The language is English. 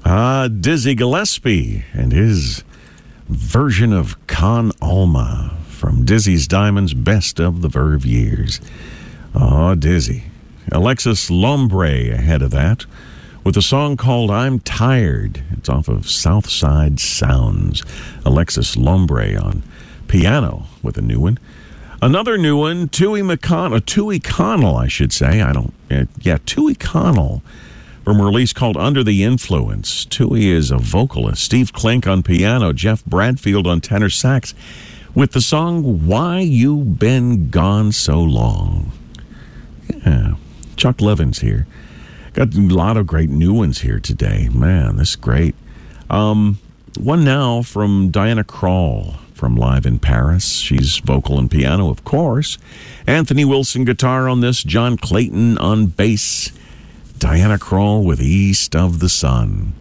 Dizzy Gillespie and his version of Con Alma from Dizzy's Diamonds Best of the Verve Years. Oh, Dizzy. Alexis Lombre ahead of that with a song called I'm Tired. It's off of Southside Sounds. Alexis Lombre on piano with a new one. Another new one, Tui Connell, I should say. Tui Connell from a release called Under the Influence. Tui is a vocalist. Steve Klink on piano. Jeff Bradfield on tenor sax with the song Why You Been Gone So Long. Yeah, Chuck Levin's here. Got a lot of great new ones here today. Man, this is great. One now from Diana Krall from Live in Paris. She's vocal and piano, of course. Anthony Wilson guitar on this. John Clayton on bass. Diana Krall with East of the Sun.